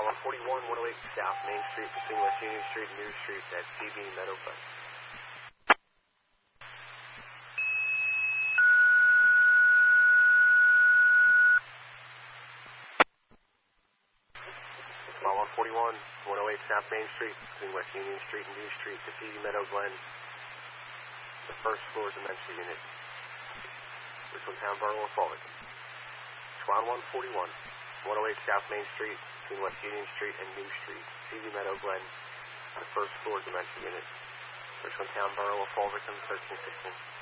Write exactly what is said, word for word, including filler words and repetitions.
one forty-one, one oh eight South Main Street between West Union Street and New Street at C B Meadow Glen. one forty-one, one oh eight South Main Street between West Union Street and New Street to C B Meadow Glen. The first floor dementia unit. Richland Town Borough of Fullerton. Squad one forty-one, one oh eight South Main Street between West Union Street and New Street, C B Meadow Glen. The first floor dementia unit. Richland Town Borough of Fullerton, thirteen sixteen.